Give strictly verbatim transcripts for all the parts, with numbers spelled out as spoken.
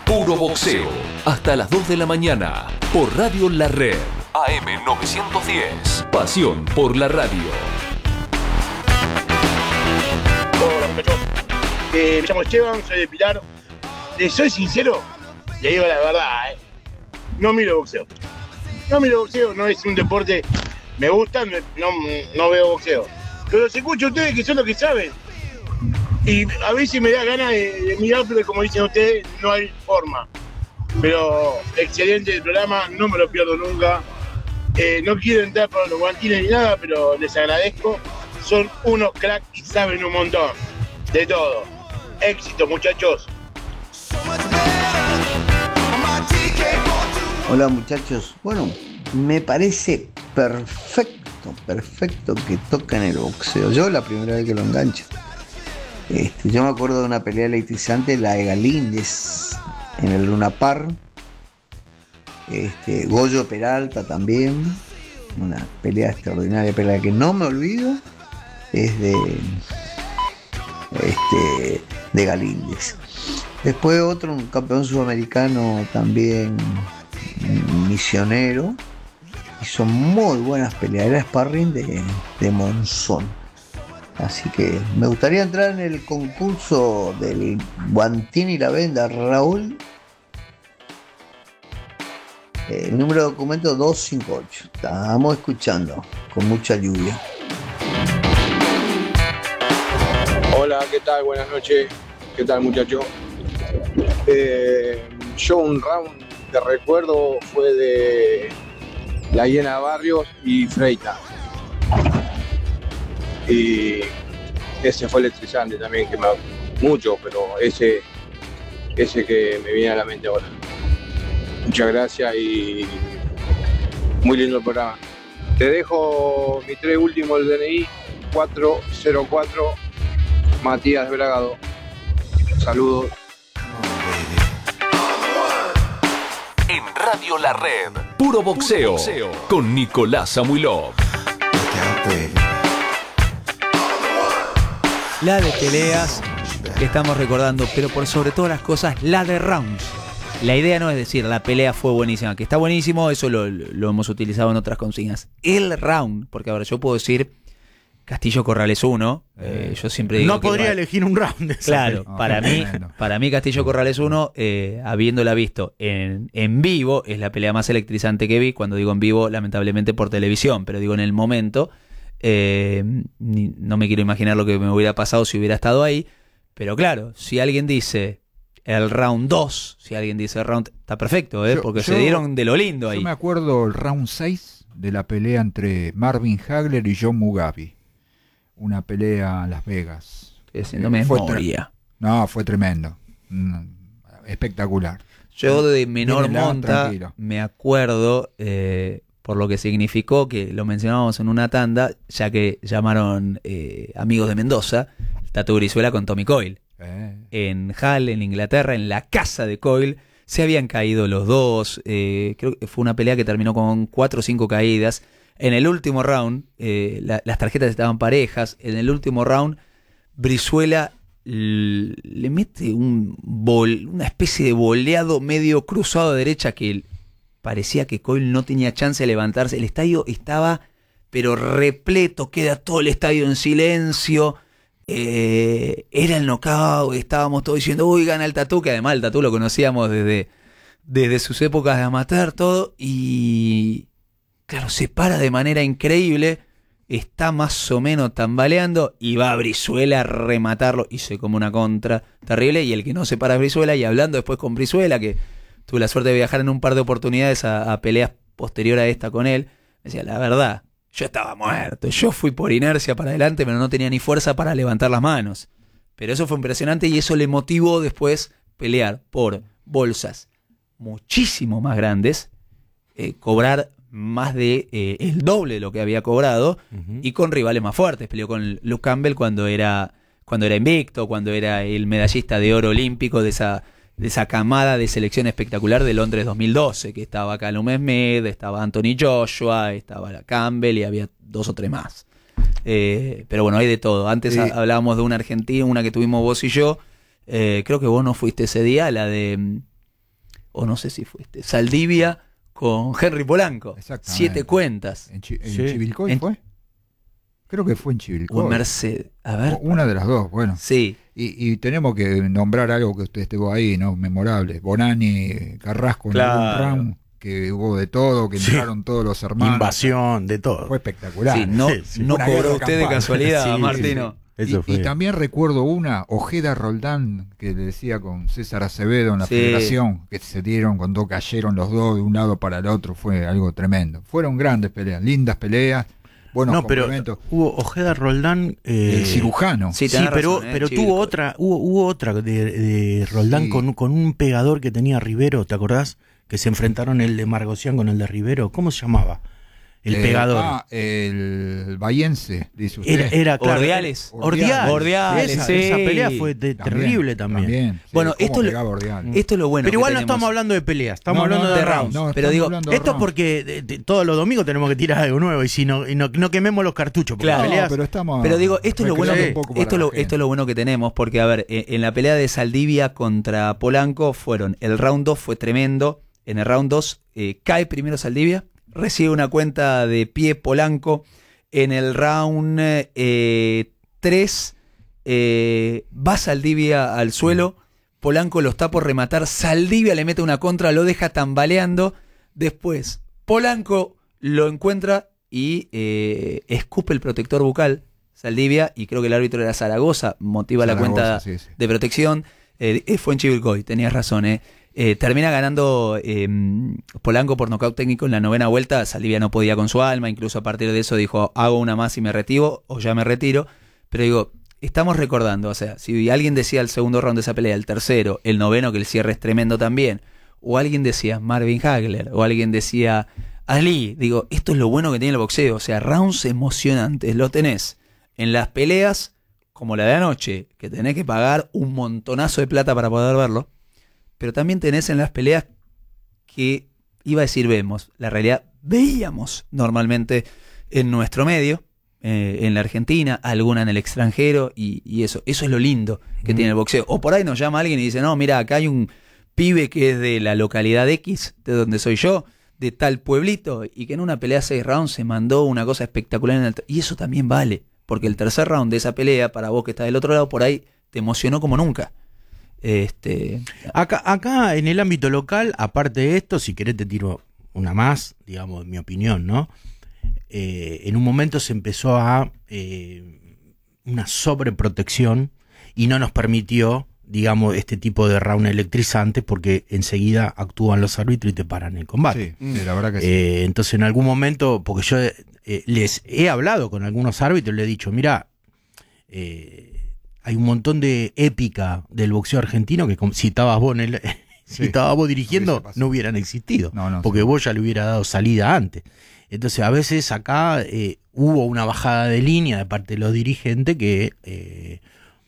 Puro boxeo. Hasta las dos de la mañana. Por Radio La Red. A M novecientos diez. Pasión por la radio. Hola, muchachos. Eh, me llamo Esteban, soy de Pilar. Les soy sincero, le digo la verdad, eh. No miro boxeo. No miro boxeo, no es un deporte. Me gusta, no, no veo boxeo. Pero los escucho a ustedes que son los que saben. Y a veces me da ganas de, de mirar, pero como dicen ustedes, no hay forma. Pero excelente el programa, no me lo pierdo nunca. Eh, no quiero entrar por los guantines ni nada, pero les agradezco. Son unos cracks y saben un montón de todo. Éxito, muchachos. Hola, muchachos. Bueno, me parece perfecto, perfecto que tocan el boxeo. Yo la primera vez que lo engancho. Este, yo me acuerdo de una pelea electrizante, la de Galíndez en el Luna Park. Este, Goyo Peralta también. Una pelea extraordinaria, pelea que no me olvido. Es de, este, de Galíndez. Después otro, un campeón sudamericano también, Misionero. Hizo muy buenas peleas. Era sparring de, de Monzón. Así que me gustaría entrar en el concurso del guantín y la venda. Raúl, el número de documento doscientos cincuenta y ocho. Estamos escuchando con mucha lluvia. Hola, ¿qué tal? Buenas noches. ¿Qué tal, muchacho? Eh, yo un round de recuerdo fue de La Hiena Barrios y Freita. Y ese fue electrizante también, que me mucho, pero ese, ese que me viene a la mente ahora. Muchas gracias y muy lindo el programa. Te dejo mi tres último el D N I, cuatro cero cuatro, Matías Bragado. Saludos. En Radio La Red. Puro boxeo. Puro boxeo. Con Nicolás Samuilov. La de peleas que estamos recordando, pero por sobre todas las cosas, la de rounds. La idea no es decir la pelea fue buenísima, que está buenísimo, eso lo, lo hemos utilizado en otras consignas. El round, porque ahora yo puedo decir Castillo Corrales uno, eh, yo siempre digo no podría que, elegir un round. Claro, no, para mí, bueno. para mí Castillo Corrales uno, eh, habiéndola visto en, en vivo, es la pelea más electrizante que vi. Cuando digo en vivo, lamentablemente por televisión, pero digo en el momento. Eh, ni, no me quiero imaginar lo que me hubiera pasado si hubiera estado ahí, pero claro, si alguien dice el round dos, si alguien dice el round, está perfecto, ¿eh? Yo, porque yo, se dieron de lo lindo ahí. Yo me acuerdo el round seis de la pelea entre Marvin Hagler y John Mugabe, una pelea en Las Vegas. Haciendo memoria. No, fue tremendo, espectacular. Yo de menor Mírenla, monta tranquilo. me acuerdo, eh, por lo que significó, que lo mencionábamos en una tanda, ya que llamaron eh, amigos de Mendoza, el Tato Brizuela con Tommy Coyle. Eh. En Hull, en Inglaterra, en la casa de Coyle, se habían caído los dos. Eh, creo que fue una pelea que terminó con cuatro o cinco caídas. En el último round, eh, la, las tarjetas estaban parejas. En el último round, Brizuela l- le mete un bol, una especie de boleado medio cruzado de derecha que parecía que Coyle no tenía chance de levantarse. El estadio estaba, pero repleto, queda todo el estadio en silencio. Eh, era el knockout, estábamos todos diciendo, uy, gana el Tatú, que además el Tatú lo conocíamos desde, desde sus épocas de amateur, todo, y claro, se para de manera increíble, está más o menos tambaleando, y va a Brizuela a rematarlo, y se come una contra terrible, y el que no se para es Brizuela, y hablando después con Brizuela, que tuve la suerte de viajar en un par de oportunidades a, a peleas posterior a esta con él, decía, la verdad, yo estaba muerto, yo fui por inercia para adelante, pero no tenía ni fuerza para levantar las manos. Pero eso fue impresionante y eso le motivó después pelear por bolsas muchísimo más grandes, eh, cobrar más de eh, el doble de lo que había cobrado, uh-huh. y con rivales más fuertes. Peleó con Luke Campbell cuando era, cuando era invicto, cuando era el medallista de oro olímpico de esa, de esa camada de selección espectacular de Londres dos mil doce, que estaba Callum Smith, estaba Anthony Joshua, estaba Campbell y había dos o tres más. Eh, pero bueno, hay de todo. Antes sí. hablábamos de una argentina, una que tuvimos vos y yo. Eh, creo que vos no fuiste ese día, la de o no sé si fue este, Saldivia con Henry Polanco. Siete cuentas. ¿En, Chi- en Sí. Chivilcoy En- fue? Creo que fue en Chivilcoy. O en Merced. A ver. Una de las dos, bueno. Sí. Y, y tenemos que nombrar algo que usted estuvo ahí, ¿no? Memorable. Bonani, Carrasco, en Claro. algún round, que hubo de todo, que Sí. entraron todos los hermanos. Invasión, de todo. Fue espectacular. Sí, no, Sí, sí. no Una cobró guerra usted de campal. casualidad, Sí, Martino. Eso Y, fue. y también recuerdo una, Ojeda Roldán, que le decía con César Acevedo en la Sí. federación, que se dieron cuando cayeron los dos de un lado para el otro, fue algo tremendo. Fueron grandes peleas, lindas peleas, buenos No, pero complementos. hubo Ojeda Roldán. eh, El cirujano. Sí, Sí, tenés pero, razón, eh, pero Chivilcoy. tuvo otra, hubo, hubo otra de, de Roldán Sí. con, con un pegador que tenía Rivero, ¿te acordás? Que se enfrentaron el de Margocián con el de Rivero. ¿Cómo se llamaba? El Eh, pegador. Ah, el Bahiense, dice usted. Era, era claro, Ordiales. Ordiales. Ordiales, Esa, sí. esa pelea fue de- También, terrible también. sí, Bueno, cómo esto lo- pegaba Ordiales. Esto es lo bueno. Pero que igual no tenemos. estamos hablando de peleas, estamos No, hablando no, de de rounds. rounds. No, pero estamos digo, hablando de Esto rounds. porque de- de- todos los domingos tenemos que tirar algo nuevo y si no, y no, no quememos los cartuchos. Porque Claro. las peleas, No, pero estamos Pero digo, esto es lo bueno, recreando que, un poco para esto, es la lo, gente. esto es lo bueno que tenemos, porque a ver, en, en la pelea de Saldivia contra Polanco fueron, el round dos fue tremendo, en el round dos eh, cae primero Saldivia, recibe una cuenta de pie Polanco, en el round eh, tres eh, va Saldivia al suelo, Polanco lo está por rematar, Saldivia le mete una contra, lo deja tambaleando, después Polanco lo encuentra y eh, escupe el protector bucal, Saldivia, y creo que el árbitro era Zaragoza, motiva la Zaragoza, cuenta sí, sí. de protección, eh, eh, fue en Chivilcoy, tenías razón, eh. Eh, termina ganando eh, Polanco por nocaut técnico en la novena vuelta. Saldivia no podía con su alma, incluso a partir de eso dijo, hago una más y me retiro, o ya me retiro. Pero digo, estamos recordando, o sea, si alguien decía el segundo round de esa pelea, el tercero, el noveno, que el cierre es tremendo también, o alguien decía Marvin Hagler, o alguien decía Ali, digo, esto es lo bueno que tiene el boxeo, o sea, rounds emocionantes, lo tenés en las peleas como la de anoche, que tenés que pagar un montonazo de plata para poder verlo, pero también tenés en las peleas que, iba a decir vemos, la realidad veíamos normalmente en nuestro medio, eh, en la Argentina, alguna en el extranjero, y, y eso, eso es lo lindo que mm. tiene el boxeo. O por ahí nos llama alguien y dice, no, mira, acá hay un pibe que es de la localidad X, de donde soy yo, de tal pueblito, y que en una pelea seis rounds se mandó una cosa espectacular en el y eso también vale, porque el tercer round de esa pelea, para vos que estás del otro lado, por ahí te emocionó como nunca. Este... Acá, acá en el ámbito local, aparte de esto, si querés te tiro una más, digamos, mi opinión, ¿no? Eh, en un momento se empezó a eh, una sobreprotección y no nos permitió, digamos, este tipo de round electrizante porque enseguida actúan los árbitros y te paran el combate. Sí, sí, la verdad que sí. Eh, entonces en algún momento, porque yo eh, les he hablado con algunos árbitros, les he dicho, mira, eh, hay un montón de épica del boxeo argentino que como, si estabas vos en el, si Sí, estabas vos dirigiendo no no hubieran existido, No, no, porque sí. vos ya le hubiera dado salida antes. Entonces a veces acá eh, hubo una bajada de línea de parte de los dirigentes que eh,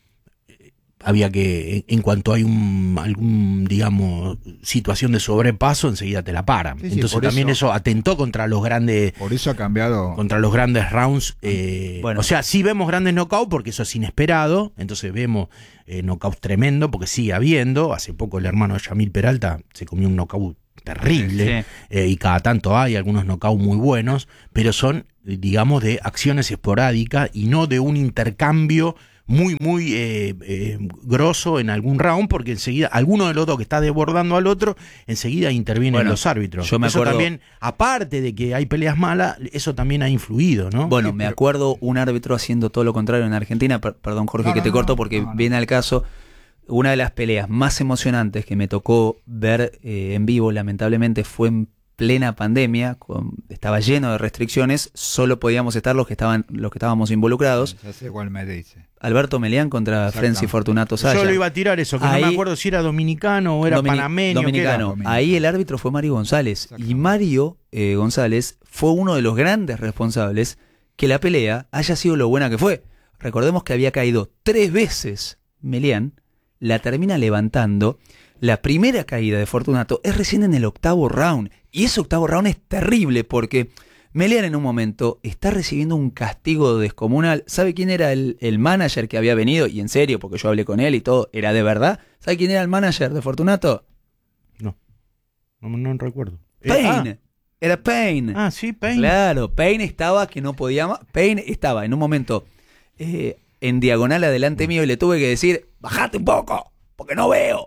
había que, en, en cuanto hay un algún, digamos, situación de sobrepaso, enseguida te la paran. Sí, sí, Entonces por también eso- eso atentó contra los grandes Por eso ha cambiado. contra los grandes rounds. Eh, Bueno. O sea, sí vemos grandes knockouts porque eso es inesperado. Entonces vemos eh, knockouts tremendo porque sigue habiendo. Hace poco el hermano de Yamil Peralta se comió un knockout terrible. Sí. Eh, y cada tanto hay algunos knockouts muy buenos. Pero son, digamos, de acciones esporádicas y no de un intercambio muy, muy eh, eh, grosso en algún round, porque enseguida alguno de los dos que está desbordando al otro, enseguida intervienen Bueno, los árbitros. yo me eso acuerdo- también, aparte de que hay peleas malas, eso también ha influido, ¿no? Bueno, Sí, me pero- acuerdo un árbitro haciendo todo lo contrario en Argentina, per- perdón Jorge No, que no, te no, corto porque no, no. viene al caso, una de las peleas más emocionantes que me tocó ver eh, en vivo, lamentablemente fue en plena pandemia, con, estaba lleno de restricciones, solo podíamos estar los que estaban los que estábamos involucrados. Ya sé cuál me dice. Alberto Melián contra Exactamente. Frenzy Fortunato Saya. Yo lo iba a tirar eso, que Ahí- no me acuerdo si era dominicano o era Domini- panameño. ¿qué era? Dominicano. Dominicano. Ahí el árbitro fue Mario González. Y Exactamente. Mario eh, González fue uno de los grandes responsables que la pelea haya sido lo buena que fue. Recordemos que había caído tres veces Melián, la termina levantando. La primera caída de Fortunato es recién en el octavo round. Y ese octavo round es terrible porque Melián en un momento está recibiendo un castigo descomunal. ¿Sabe quién era el, el manager que había venido? Y en serio, porque yo hablé con él y todo, era de verdad. ¿Sabe quién era el manager de Fortunato? No. No, no recuerdo. Payne. Eh, ah, Era Payne. Ah, sí, Payne. Claro, Payne estaba que no podía más. Payne estaba en un momento eh, en diagonal adelante mío y le tuve que decir, bajate un poco, porque no veo.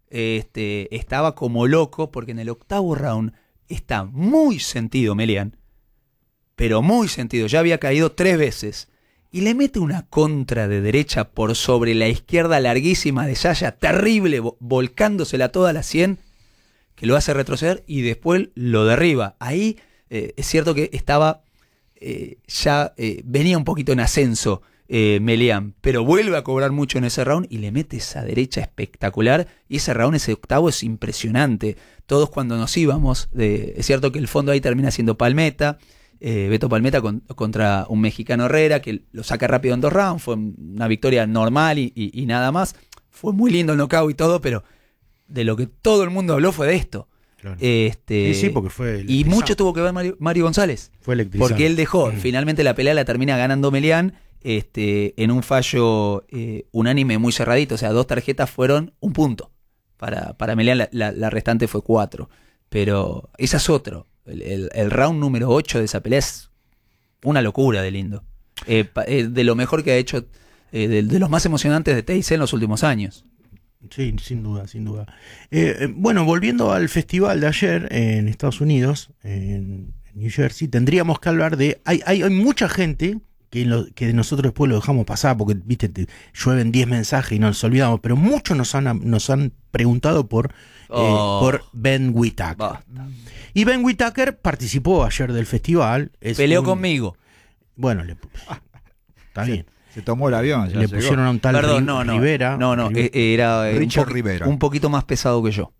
Este, estaba como loco porque en el octavo round está muy sentido Melian, pero muy sentido. Ya había caído tres veces y le mete una contra de derecha por sobre la izquierda larguísima de Yaya, terrible, vo- volcándosela toda a la cien, que lo hace retroceder y después lo derriba. Ahí eh, es cierto que estaba eh, ya eh, venía un poquito en ascenso eh, Melian, pero vuelve a cobrar mucho en ese round y le mete esa derecha espectacular. Y ese round, ese octavo, es impresionante. Todos cuando nos íbamos, de, es cierto que el fondo ahí termina siendo Palmeta, eh, Beto Palmeta con, contra un mexicano Herrera, que lo saca rápido en dos rounds. Fue una victoria normal y, y, y nada más. Fue muy lindo el knockout y todo, pero de lo que todo el mundo habló fue de esto. Claro. Este, Sí, sí, porque fue y mucho tuvo que ver Mario, Mario González. Fue electrizante. Porque él dejó, Mm. finalmente la pelea la termina ganando Melian este, en un fallo eh, unánime muy cerradito. O sea, dos tarjetas fueron un punto. Para, para Melian la, la, la restante fue cuatro. Pero esa es otro. El, el, el round número ocho de esa pelea es una locura de lindo. Eh, pa- eh, de lo mejor que ha hecho, eh, de, de los más emocionantes de T I C en los últimos años. Sí, sin duda, sin duda. Eh, eh, bueno, volviendo al festival de ayer en Estados Unidos, en New Jersey, tendríamos que hablar de... Hay, hay, hay mucha gente que, lo, que nosotros después lo dejamos pasar porque, viste, te llueven diez mensajes y nos olvidamos, pero muchos nos han, nos han preguntado por, Oh. eh, por Ben Whittaker. Basta. Y Ben Whittaker participó ayer del festival. Es Peleó un- conmigo. Bueno, le, está bien. Se tomó el avión. Ya Le llegó. pusieron a un tal Perdón, Ri- no, no. Rivera. No, no, Rive- eh, era eh, un, Richard poqui- Rivera. un poquito más pesado que yo.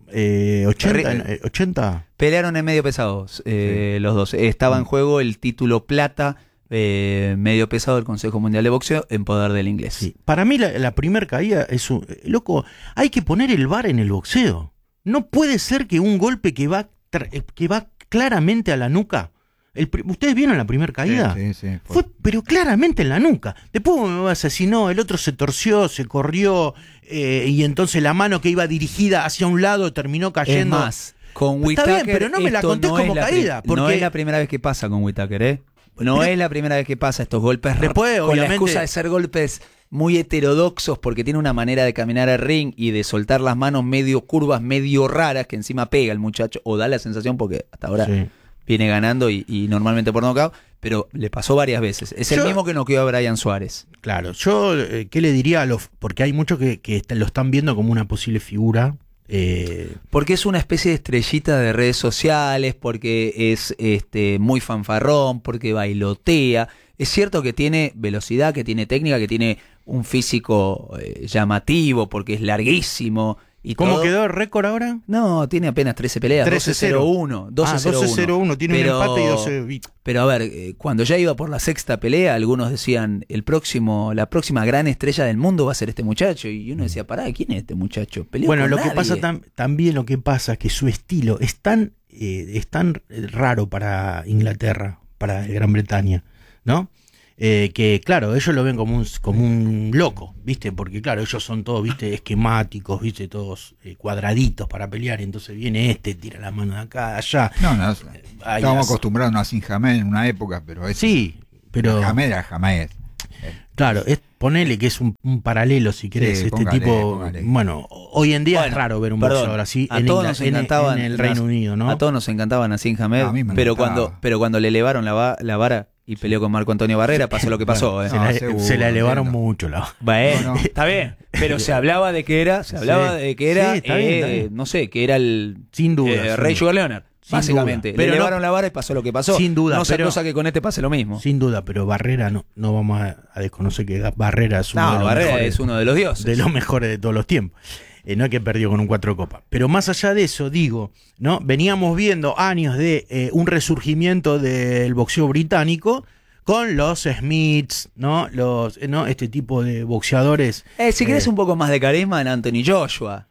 eh, ochenta, Ri- eh, ochenta. Pelearon en medio pesados eh, los dos. Estaba en juego el título plata eh, medio pesado del Consejo Mundial de Boxeo en poder del inglés. Sí. Para mí la, la primera caída es un... Loco, hay que poner el V A R en el boxeo. No puede ser que un golpe que va, tra- que va claramente a la nuca... El, pri- ¿Ustedes vieron la primera caída? Sí, sí, sí, fue- Fue, pero claramente en la nuca. Después me vas a decir, no, el otro se torció, se corrió, eh, y entonces la mano que iba dirigida hacia un lado terminó Es cayendo. más, con Está Whittaker... bien, pero no me la esto contés no como es la caída, pri- porque- No es la primera vez que pasa con Whittaker, ¿eh? No Pero- es la primera vez que pasa estos golpes. Después, con la obviamente- excusa de ser golpes muy heterodoxos porque tiene una manera de caminar al ring y de soltar las manos medio curvas, medio raras, que encima pega el muchacho, o da la sensación porque hasta ahora... Sí. viene ganando y, y normalmente por nocaut, pero le pasó varias veces. Es el Yo- mismo que noqueó a Brian Suárez. Claro, yo, eh, ¿qué le diría a los...? Porque hay muchos que, que est- lo están viendo como una posible figura. eh, Porque es una especie de estrellita de redes sociales, porque es este muy fanfarrón, porque bailotea. Es cierto que tiene velocidad, que tiene técnica, que tiene un físico eh, llamativo, porque es larguísimo. Y ¿Cómo todo. quedó el récord ahora? No, tiene apenas trece peleas, trece doce cero uno. Ah, doce cero uno, tiene Pero- un empate y doce... Pero a ver, eh, cuando ya iba por la sexta pelea, algunos decían, el próximo, la próxima gran estrella del mundo va a ser este muchacho. Y uno decía, pará, ¿quién es este muchacho? Peleó Bueno, con lo que nadie. pasa tam- también lo que pasa es que su estilo es tan, eh, es tan raro para Inglaterra, para Gran Bretaña, ¿no? Eh, que claro, ellos lo ven como un, como un loco, ¿viste? Porque claro, ellos son todos, ¿viste? Esquemáticos, ¿viste? Todos eh, cuadraditos para pelear, y entonces viene este, tira la mano de acá, allá. No, no, Ay, estábamos as- acostumbrados a una Sin Hamed en una época, pero es Sí, pero Hamed era Hamed. claro, es, ponele que es un, un paralelo, si querés, Sí, este póngale, tipo, póngale. bueno, hoy en día Bueno, es raro ver un perdón, boxeador así a en, todos Ingla- nos en- encantaban en el Reino las- Unido, ¿no? A todos nos encantaban Nassim Hamed, No, a mí me pero encantaba. cuando, pero cuando le elevaron la, va- la vara y peleó con Marco Antonio Barrera, pasó lo que pasó. Bueno, ¿eh? se, No, la, seguro, se la elevaron entiendo. mucho la Bueno, No, no. está bien, pero se hablaba de que era, se hablaba Sí. de que era, Sí, está bien, eh, está bien. no sé, que era el Sin duda, eh, sin Rey duda. Sugar Leonard, Sin básicamente. duda. Le Pero elevaron no- la vara y pasó lo que pasó. Sin duda, no sea pero- cosa que con este pase lo mismo. Sin duda, pero Barrera no, no vamos a, a desconocer que Barrera es uno, No, de, los Barrera mejores, es uno de los dioses. de los mejores de todos los tiempos. Eh, no es que perdió con un cuatro copas. Pero más allá de eso, digo, ¿no? Veníamos viendo años de eh, un resurgimiento del boxeo británico con los Smiths, ¿no? Los, eh, ¿no? Este tipo de boxeadores. Eh, si querés eh, un poco más de carisma en Anthony Joshua.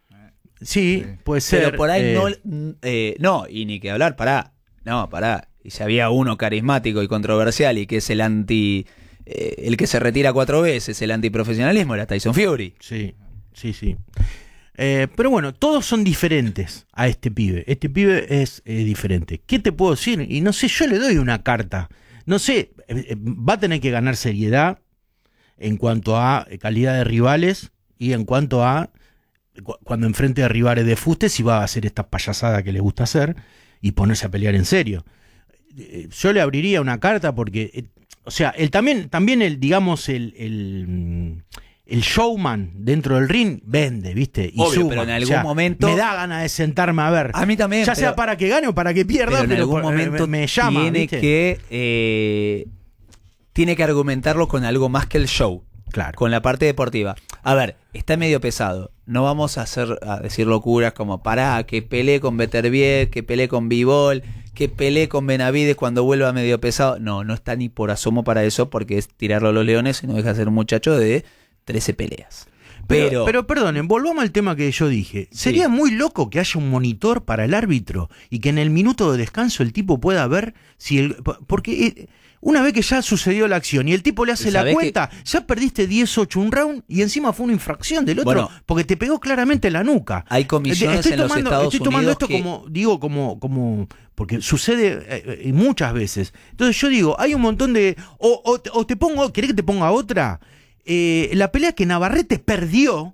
Sí, Sí. puede ser. Pero por ahí eh, no, mm, eh, no, y ni que hablar, pará. No, pará. Y si había uno carismático y controversial y que es el anti. eh, el que se retira cuatro veces, el antiprofesionalismo, era Tyson Fury. Sí, sí, sí. Eh, pero bueno, todos son diferentes a este pibe. Este pibe es eh, diferente. ¿Qué te puedo decir? Y no sé, yo le doy una carta. No sé, eh, va a tener que ganar seriedad en cuanto a calidad de rivales y en cuanto a cu- cuando enfrente a rivales de fuste, si va a hacer esta payasada que le gusta hacer y ponerse a pelear en serio. Eh, yo le abriría una carta porque, eh, o sea, él también, también el, digamos, el, el, el showman dentro del ring vende, ¿viste? Y Obvio, suma. pero en algún O sea, momento- me da ganas de sentarme a ver. A mí también. Ya pero- sea para que gane o para que pierda, pero en pero algún por- momento me, me llama, tiene ¿viste? que eh, tiene que argumentarlo con algo más que el show, Claro. con la parte deportiva. A ver, está medio pesado. No vamos a hacer a decir locuras como pará, que pelee con Beterbiev, que pelee con Bivol, que pelee con Benavides cuando vuelva medio pesado. No, no está ni por asomo para eso porque es tirarlo a los leones y no deja de ser un muchacho de trece peleas. Pero, Pero, pero perdonen, volvamos al tema que yo dije. Sería Sí. muy loco que haya un monitor para el árbitro y que en el minuto de descanso el tipo pueda ver si el... Porque eh, una vez que ya sucedió la acción y el tipo le hace la ¿Sabés cuenta, ya perdiste diez ocho un round y encima fue una infracción del otro Bueno, porque te pegó claramente en la nuca. hay comisiones Estoy en los tomando, Estados estoy tomando Unidos esto que- como, digo, como, como, porque sucede eh, eh, muchas veces. Entonces yo digo, hay un montón de, o, o, o te pongo, ¿querés que te ponga otra? Eh, la pelea que Navarrete perdió,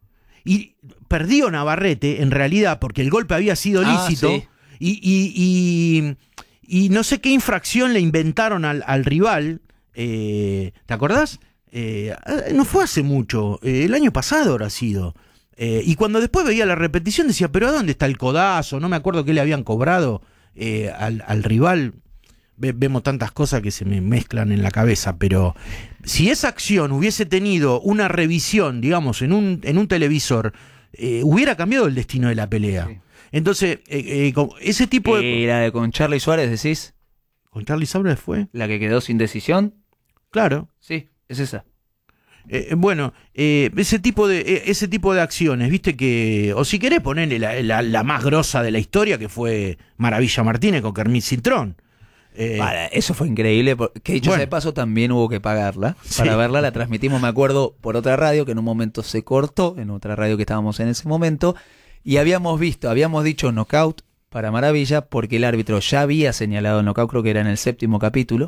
y perdió Navarrete en realidad porque el golpe había sido Ah, lícito, sí. y, y, y, y no sé qué infracción le inventaron al, al rival, eh, ¿te acordás? Eh, no fue hace mucho, eh, el año pasado habrá sido. Eh, y cuando después veía la repetición decía, pero ¿a dónde está el codazo? No me acuerdo qué le habían cobrado eh, al, al rival. Ve- vemos tantas cosas que se me mezclan en la cabeza, pero si esa acción hubiese tenido una revisión, digamos, en un, en un televisor, eh, hubiera cambiado el destino de la pelea. Sí. Entonces, eh, eh, con ese tipo de... Eh, la de con Charlie Suárez, decís, ¿Con Charlie Sauer fue? la que quedó sin decisión. Claro. Sí, es esa. Eh, bueno, eh, ese tipo de eh, ese tipo de acciones, viste que, o si querés ponerle la, la, la más grosa de la historia, que fue Maravilla Martínez con Kermit Cintrón. Eh, Para, eso fue increíble, porque, que dicho Bueno. sea de paso también hubo que pagarla. Sí. Para verla la transmitimos, me acuerdo, por otra radio que en un momento se cortó, en otra radio que estábamos en ese momento, y habíamos visto, habíamos dicho knockout para Maravilla porque el árbitro ya había señalado el knockout, creo que era en el séptimo capítulo,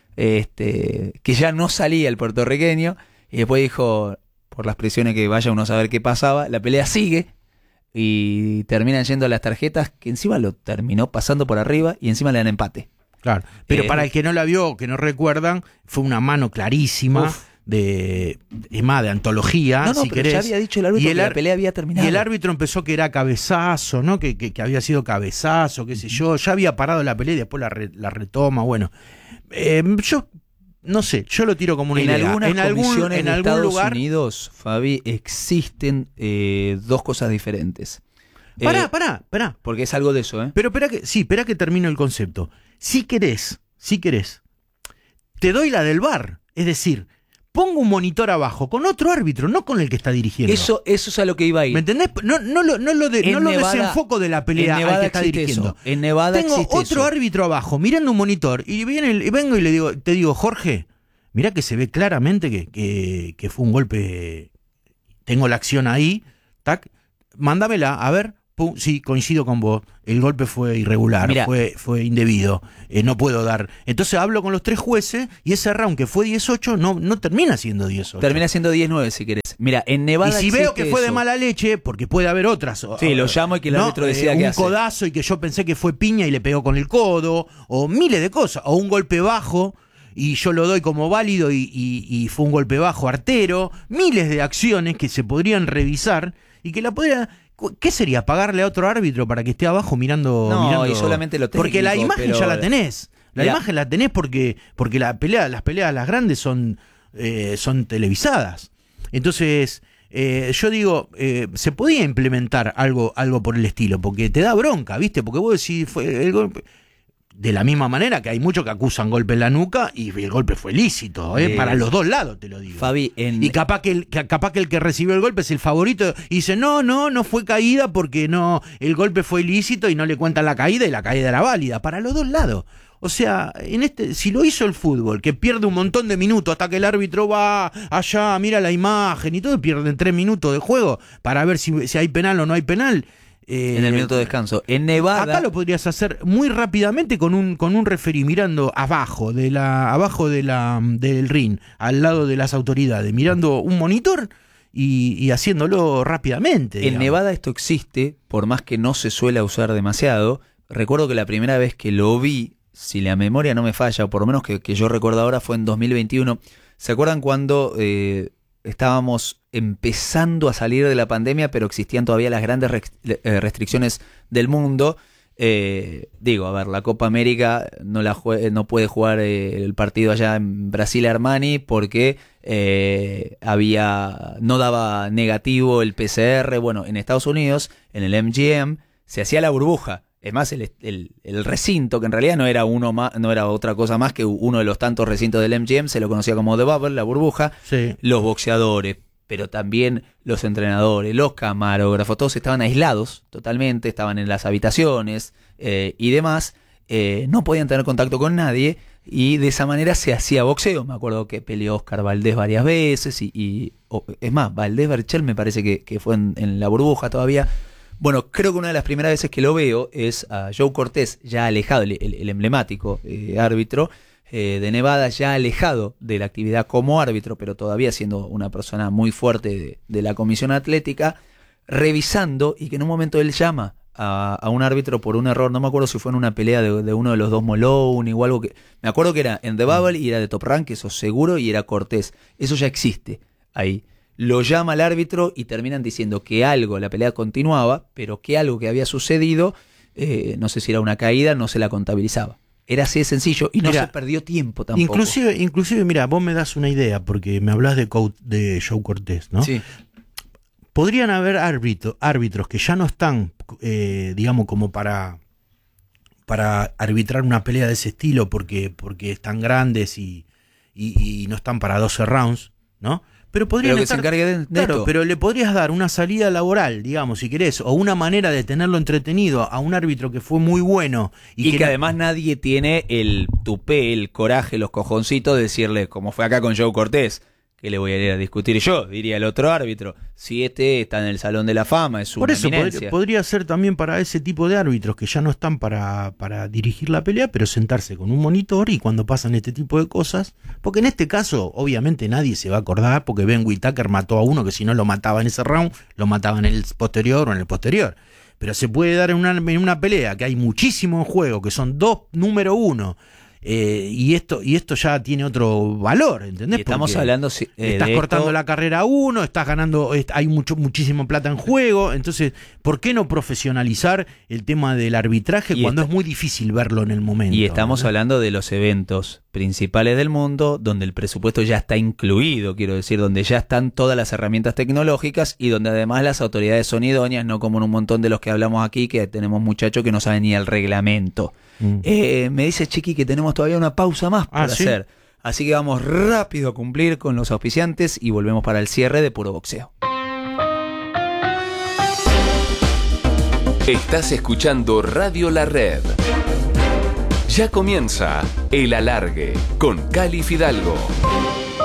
este, que ya no salía el puertorriqueño, y después dijo, por las presiones que vaya uno a saber qué pasaba, la pelea sigue, y terminan yendo a las tarjetas, que encima lo terminó pasando por arriba, y encima le dan empate. Claro, pero Eh, para el que no la vio, que no recuerdan, fue una mano clarísima Uf. de, es más, de antología, No, no, si pero querés. ya había dicho el árbitro Y el que la ar- pelea había terminado. Y el árbitro empezó que era cabezazo, ¿no? Que, que, que había sido cabezazo, qué sé yo. Ya había parado la pelea y después la, re- la retoma. Bueno, eh, yo no sé, yo lo tiro como una en idea. algunas en algún, comisiones en de algún Estados lugar. Unidos, Fabi, existen eh, dos cosas diferentes. Pará, Eh, pará, pará. Porque es algo de eso, ¿eh? Pero espera que, sí, espera que termino el concepto. Si querés, si querés, te doy la del V A R. Es decir, pongo un monitor abajo con otro árbitro, no con el que está dirigiendo. Eso, eso es a lo que iba a ir. ¿Me entendés? No, no, lo, no lo, de, En no lo Nevada- desenfoco de la pelea en al Nevada que está existe dirigiendo. eso. En Nevada Tengo existe otro eso. árbitro abajo mirando un monitor y, viene el- y vengo y le digo, te digo, Jorge, mirá que se ve claramente que, que, que fue un golpe. Tengo la acción ahí, tac, mándamela, a ver. Pum, sí, coincido con vos. El golpe fue irregular, Mirá. fue, fue indebido. Eh, no puedo dar. Entonces hablo con los tres jueces y ese round que fue diez ocho no, no termina siendo diez ocho. Termina siendo diez nueve si querés. Mira, en Nevada Y si veo existe que fue de eso. mala leche, porque puede haber otras. o- Sí, lo o- llamo y que el árbitro decida Eh, qué un hace. codazo y que yo pensé que fue piña y le pegó con el codo, o miles de cosas, o un golpe bajo y yo lo doy como válido y, y- y fue un golpe bajo artero, miles de acciones que se podrían revisar y que la podría... ¿Qué sería? ¿Pagarle a otro árbitro para que esté abajo mirando? No, mirando? y solamente lo Porque la técnico, imagen pero- ya la tenés. La Mirá. imagen la tenés porque, porque la pelea, las peleas las grandes son, eh, son televisadas. Entonces, eh, yo digo, eh, se podía implementar algo, algo por el estilo, porque te da bronca, ¿viste? Porque vos decís, fue el golpe. De la misma manera que hay muchos que acusan golpe en la nuca y el golpe fue lícito, ¿eh? Eh, Para los dos lados, te lo digo. Fabi, en... Y capaz que, el, que, capaz que el que recibió el golpe es el favorito y dice, no, no, no fue caída porque no, el golpe fue ilícito y no le cuentan la caída y la caída era válida. Para los dos lados. O sea, en este, si lo hizo el fútbol, que pierde un montón de minutos hasta que el árbitro va allá, mira la imagen y todo, pierden tres minutos de juego para ver si, si hay penal o no hay penal. Eh, en el minuto de descanso. En Nevada. Acá lo podrías hacer muy rápidamente con un con un referí mirando abajo de la abajo de la del ring, al lado de las autoridades, mirando un monitor y, y haciéndolo rápidamente. En digamos. Nevada esto existe, por más que no se suele usar demasiado. Recuerdo que la primera vez que lo vi, si la memoria no me falla, o por lo menos que, que yo recuerdo ahora, fue en dos mil veintiuno. ¿Se acuerdan cuando eh, estábamos empezando a salir de la pandemia, pero existían todavía las grandes restricciones del mundo? Eh, digo, a ver, la Copa América no la jue- no puede jugar eh, el partido allá en Brasil Armani porque eh, había no daba negativo el P C R. Bueno, en Estados Unidos, en el M G M, se hacía la burbuja. Es más, el, el, el recinto, que en realidad no era uno más, no era otra cosa más que uno de los tantos recintos del M G M, se lo conocía como The Bubble, la burbuja. Sí. Los boxeadores, pero también los entrenadores, los camarógrafos, todos estaban aislados totalmente, estaban en las habitaciones eh, y demás, eh, no podían tener contacto con nadie y de esa manera se hacía boxeo. Me acuerdo que peleó Oscar Valdés varias veces y, y oh, es más, Valdés Berchel me parece que, que fue en, en la burbuja todavía. Bueno, creo que una de las primeras veces que lo veo es a Joe Cortés, ya alejado, el, el, el emblemático eh, árbitro eh, de Nevada, ya alejado de la actividad como árbitro, pero todavía siendo una persona muy fuerte de, de la comisión atlética, revisando, y que en un momento él llama a, a un árbitro por un error. No me acuerdo si fue en una pelea de, de uno de los dos Malone o algo que... Me acuerdo que era en The Bubble y era de Top Rank, eso seguro, y era Cortés. Eso ya existe ahí. Lo llama al árbitro y terminan diciendo que algo, la pelea continuaba, pero que algo que había sucedido, eh, no sé si era una caída, no se la contabilizaba. Era así de sencillo y no Mira, se perdió tiempo tampoco. Inclusive, inclusive, mira, vos me das una idea, porque me hablas de, Co- de Joe Cortés, ¿no? Sí. Podrían haber árbitro, árbitros que ya no están, eh, digamos, como para, para arbitrar una pelea de ese estilo, porque, porque están grandes y, y, y no están para doce rounds, ¿no? Pero podrían Pero que estar, se encargue de, de claro, esto. pero le podrías dar una salida laboral, digamos, si querés, o una manera de tenerlo entretenido a un árbitro que fue muy bueno. Y, Y que, que no- además nadie tiene el tupé, el coraje, los cojoncitos de decirle, como fue acá con Joe Cortés, que le voy a ir a discutir yo, diría el otro árbitro, si este está en el Salón de la Fama, es una Por eso eminencia. podría, podría ser también para ese tipo de árbitros que ya no están para, para dirigir la pelea, pero sentarse con un monitor y cuando pasan este tipo de cosas, porque en este caso obviamente nadie se va a acordar porque Ben Whittaker mató a uno que si no lo mataba en ese round, lo mataba en el posterior o en el posterior. Pero se puede dar en una, en una pelea que hay muchísimo en juego, que son dos número uno, eh, y esto y esto ya tiene otro valor, ¿entendés? Y estamos Porque hablando si- eh, estás de cortando esto- la carrera a uno, estás ganando, est- hay mucho muchísimo plata en juego, entonces, ¿por qué no profesionalizar el tema del arbitraje Y cuando está- es muy difícil verlo en el momento? Y estamos ¿no? hablando de los eventos principales del mundo, donde el presupuesto ya está incluido, quiero decir, donde ya están todas las herramientas tecnológicas y donde además las autoridades son idóneas, no como en un montón de los que hablamos aquí, que tenemos muchachos que no saben ni el reglamento. Mm. Eh, me dice Chiqui que tenemos todavía una pausa más por Ah, ¿sí? hacer. Así que vamos rápido a cumplir con los auspiciantes y volvemos para el cierre de Puro Boxeo. Estás escuchando Radio La Red. Ya comienza El Alargue con Cali Fidalgo.